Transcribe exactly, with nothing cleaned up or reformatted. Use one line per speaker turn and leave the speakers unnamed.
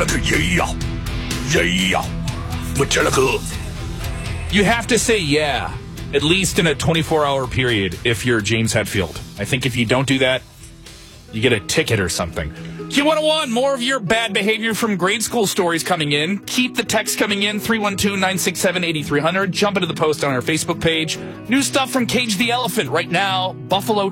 Metallica, yeah. Yeah. Metallica.
You have to say yeah, at least in a twenty-four hour period if you're James Hetfield. I think if you don't do that, you get a ticket or something. Q one oh one, more of your bad behavior from grade school stories coming in. Keep the text coming in, three one two, nine six seven, eight three zero zero. Jump into the post on our Facebook page. New stuff from Cage the Elephant right now. Buffalo